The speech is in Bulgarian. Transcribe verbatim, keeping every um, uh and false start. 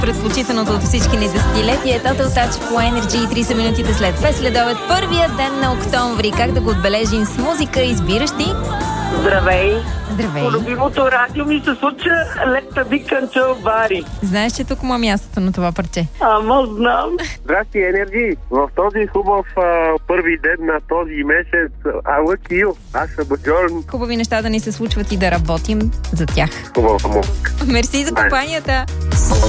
предпочитаното от всички ни десетилетие. Total Touch по Energy, три са минутите след две следобед. Първия ден на октомври. Как да го отбележим с музика? Избираш ти? Здравей! Здравей! По любимото радио ми се случва Let the Big Control Body. Знаеш, че тук му е мястото на това парче? Ама знам. Здрасти, Енерджи! В този хубав а, първи ден на този месец, I look you, аз съм Баджорн. Хубави неща да ни се случват и да работим за тях. Хубава музика. Мерси за компанията!